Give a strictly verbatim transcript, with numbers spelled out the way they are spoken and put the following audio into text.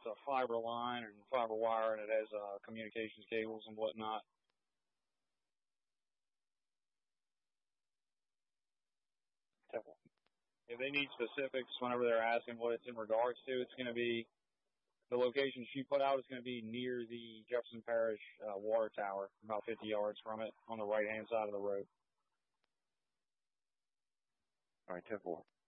it's a fiber line and fiber wire, and it has uh, communications cables and whatnot. If they need specifics whenever they're asking what it's in regards to, it's going to be the location she put out is going to be near the Jefferson Parish uh, water tower, about fifty yards from it on the right-hand side of the road. All right, ten four.